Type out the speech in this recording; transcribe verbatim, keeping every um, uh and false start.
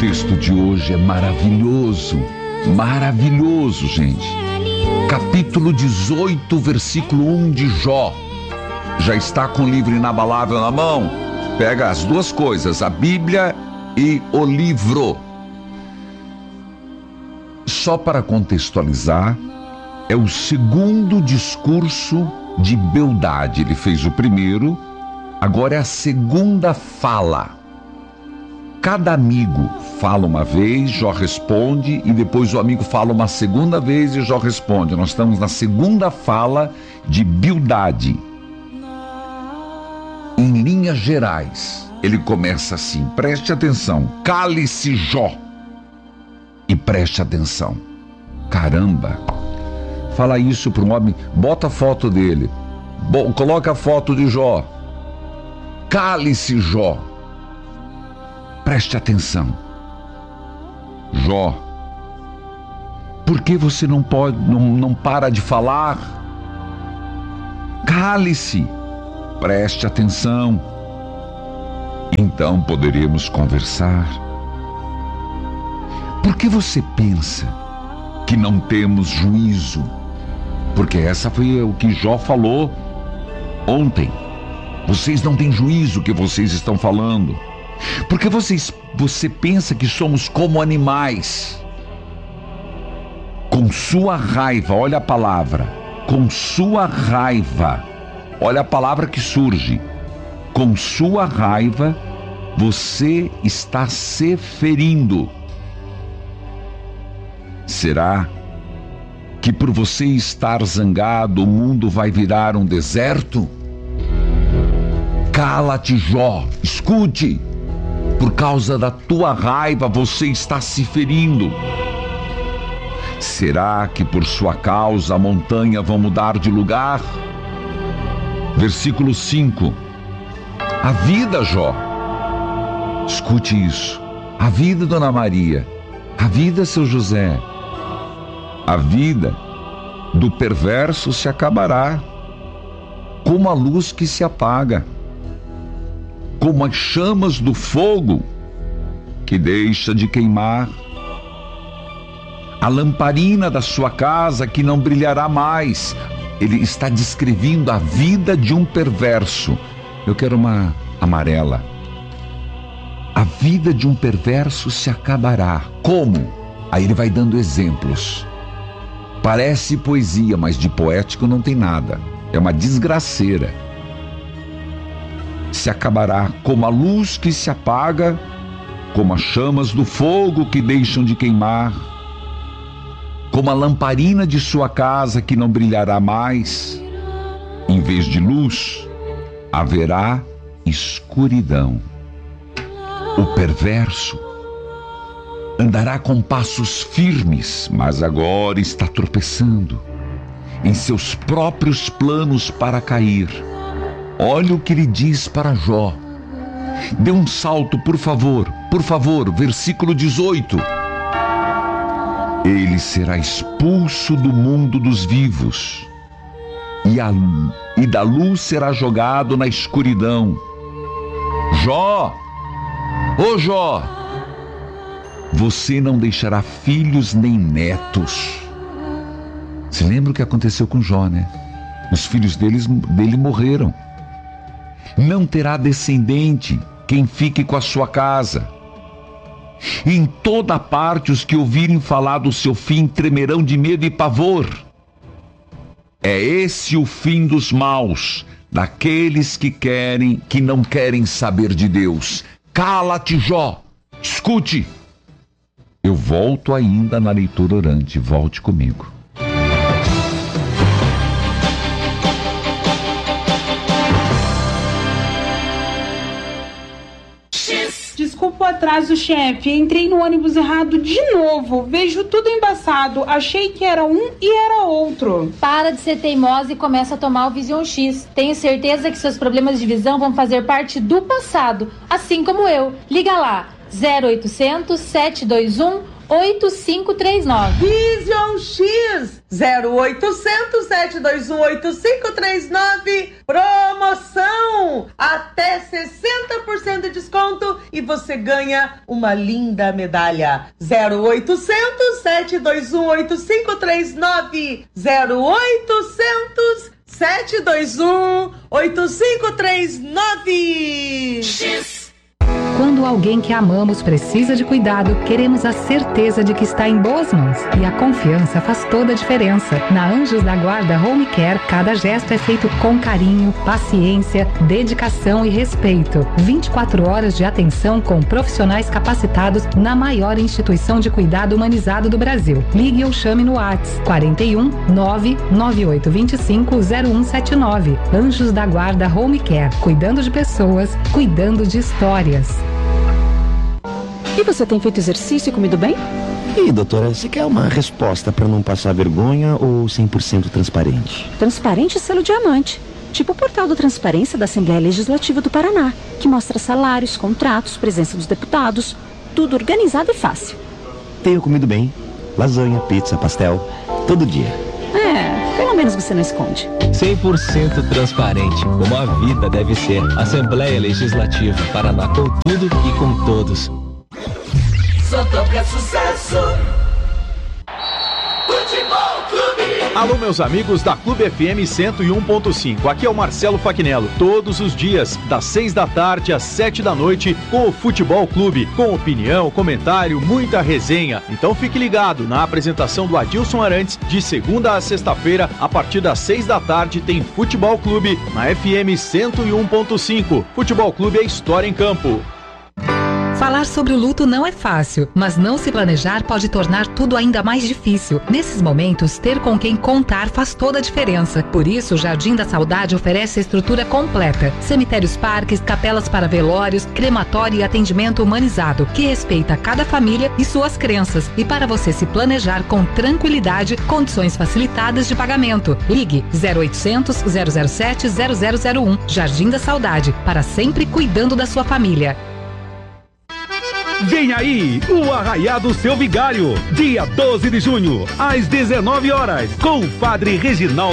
texto de hoje é maravilhoso, maravilhoso, gente. Capítulo dezoito, versículo um de Jó. Já está com o livro inabalável na mão? Pega as duas coisas, a Bíblia e o livro. Só para contextualizar, é o segundo discurso de Bildade. Ele fez o primeiro, agora é a segunda fala. Cada amigo fala uma vez, Jó responde, e depois o amigo fala uma segunda vez e Jó responde. Nós estamos na segunda fala de Bildade. Em linhas gerais, ele começa assim, preste atenção, cale-se Jó, e preste atenção. Caramba, fala isso para um homem, bota a foto dele, Bo- coloca a foto de Jó, cale-se Jó, preste atenção. Jó, por que você não pode, não, não para de falar? Cale-se, preste atenção. Então poderíamos conversar. Por que você pensa que não temos juízo? Porque essa foi o que Jó falou ontem. Vocês não têm juízo o que vocês estão falando. Porque vocês, você pensa que somos como animais. Com sua raiva, olha a palavra, com sua raiva, olha a palavra que surge. Com sua raiva, você está se ferindo. Será que por você estar zangado, o mundo vai virar um deserto? Cala-te, Jó, escute. Por causa da tua raiva, você está se ferindo. Será que por sua causa a montanha vai mudar de lugar? Versículo cinco. A vida, Jó. Escute isso. A vida, Dona Maria. A vida, seu José. A vida do perverso se acabará, como a luz que se apaga, como as chamas do fogo que deixa de queimar, a lamparina da sua casa que não brilhará mais. Ele está descrevendo a vida de um perverso. Eu quero uma amarela. A vida de um perverso se acabará. Como? Aí ele vai dando exemplos. Parece poesia, mas de poético não tem nada. É uma desgraceira. Se acabará como a luz que se apaga, como as chamas do fogo que deixam de queimar, como a lamparina de sua casa que não brilhará mais. Em vez de luz, haverá escuridão. O perverso andará com passos firmes, mas agora está tropeçando em seus próprios planos para cair. Olha o que ele diz para Jó. Dê um salto, por favor, por favor, versículo dezoito. Ele será expulso do mundo dos vivos, e, a, e da luz será jogado na escuridão. Jó, ô Jó, você não deixará filhos nem netos. Você lembra o que aconteceu com Jó, né? Os filhos deles, dele morreram. Não terá descendente quem fique com a sua casa. Em toda parte os que ouvirem falar do seu fim tremerão de medo e pavor. É esse o fim dos maus, daqueles que querem, que não querem saber de Deus. Cala-te, Jó, escute. Eu volto ainda na leitura orante, volte comigo. Desculpa o atraso, chefe. Entrei no ônibus errado de novo. Vejo tudo embaçado. Achei que era um e era outro. Para de ser teimosa e começa a tomar o Vision X. Tenho certeza que seus problemas de visão vão fazer parte do passado, assim como eu. Liga lá. zero oitocentos, sete dois um, oito cinco três nove. Vision X zero oitocentos, sete dois um, oito cinco três nove. Promoção até sessenta por cento de desconto e você ganha uma linda medalha. Zero oitocentos, sete dois um, oito cinco três nove. Zero oitocentos, sete dois um, oito cinco três nove. X. Quando alguém que amamos precisa de cuidado, queremos a certeza de que está em boas mãos. E a confiança faz toda a diferença. Na Anjos da Guarda Home Care, cada gesto é feito com carinho, paciência, dedicação e respeito. vinte e quatro horas de atenção com profissionais capacitados na maior instituição de cuidado humanizado do Brasil. Ligue ou chame no WhatsApp quarenta e um, nove nove oito dois cinco, zero um sete nove. Anjos da Guarda Home Care, cuidando de pessoas, cuidando de histórias. E você tem feito exercício e comido bem? E doutora, você quer uma resposta para não passar vergonha ou cem por cento transparente? Transparente e selo diamante. Tipo o portal da transparência da Assembleia Legislativa do Paraná, que mostra salários, contratos, presença dos deputados, tudo organizado e fácil. Tenho comido bem. Lasanha, pizza, pastel, todo dia. É, pelo menos você não esconde. cem por cento transparente, como a vida deve ser. Assembleia Legislativa, Paraná, com tudo e com todos. Só toca sucesso. Futebol Clube. Alô, meus amigos da Clube F M cento e um ponto cinco. Aqui é o Marcelo Faquinello. Todos os dias, das seis da tarde às sete da noite, com o Futebol Clube. Com opinião, comentário, muita resenha. Então fique ligado na apresentação do Adilson Arantes, de segunda a sexta-feira, a partir das seis da tarde, tem Futebol Clube na F M cento e um ponto cinco. Futebol Clube é história em campo. Falar sobre o luto não é fácil, mas não se planejar pode tornar tudo ainda mais difícil. Nesses momentos, ter com quem contar faz toda a diferença. Por isso, o Jardim da Saudade oferece a estrutura completa. Cemitérios, parques, capelas para velórios, crematório e atendimento humanizado, que respeita cada família e suas crenças. E para você se planejar com tranquilidade, condições facilitadas de pagamento. Ligue zero oitocentos, zero zero sete, zero zero zero um. Jardim da Saudade, para sempre cuidando da sua família. Vem aí o Arraiado Seu Vigário, dia doze de junho, às dezenove horas, com o Padre Reginaldo